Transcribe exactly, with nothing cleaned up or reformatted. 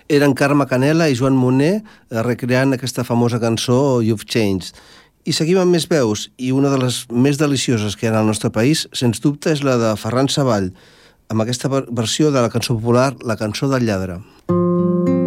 Eren Carme Canela i Joan Moner recreant aquesta famosa cançó You've Changed. I seguim amb més veus, i una de les més delicioses que hi ha al nostre país, sens dubte, és la de Ferran Savall, amb aquesta versió de la cançó popular La cançó del lladre.